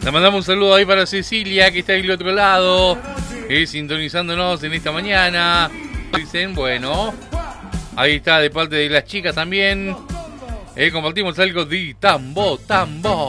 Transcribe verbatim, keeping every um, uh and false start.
Le mandamos un saludo ahí para Cecilia, que está ahí del otro lado, eh, sintonizándonos en esta mañana. Dicen, bueno, ahí está de parte de las chicas también. Eh, compartimos algo de tambo, tambo.